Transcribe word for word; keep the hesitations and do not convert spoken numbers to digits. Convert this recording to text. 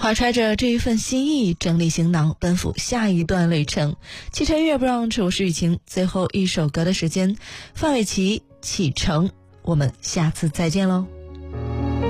怀揣着这一份心意，整理行囊，奔赴下一段旅程。汽车音乐 brunch， 我是雨晴。最后一首歌的时间，范玮琪启程。我们下次再见喽。